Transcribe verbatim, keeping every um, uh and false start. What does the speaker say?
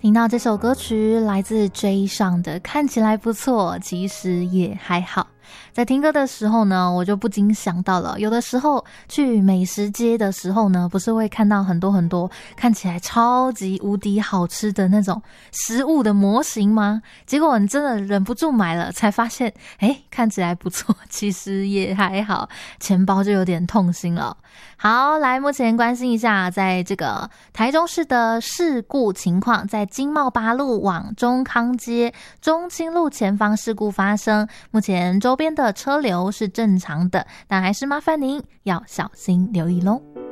听到这首歌曲来自 J 上的看起来不错，其实也还好。在听歌的时候呢，我就不禁想到了，有的时候去美食街的时候呢，不是会看到很多很多看起来超级无敌好吃的那种食物的模型吗？结果你真的忍不住买了，才发现诶看起来不错，其实也还好，钱包就有点痛心了。好，来目前关心一下在这个台中市的事故情况，在经贸八路往中康街中清路前方事故发生，目前周边的车流是正常的，但还是麻烦您要小心留意咯。